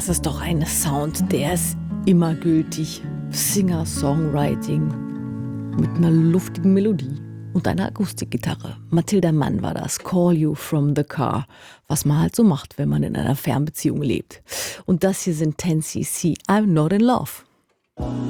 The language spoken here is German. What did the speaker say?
Das ist doch ein Sound, der ist immer gültig. Singer-Songwriting mit einer luftigen Melodie und einer Akustikgitarre. Mathilda Mann war das. Call You From The Car. Was man halt so macht, wenn man in einer Fernbeziehung lebt. Und das hier sind 10cc. I'm Not In Love.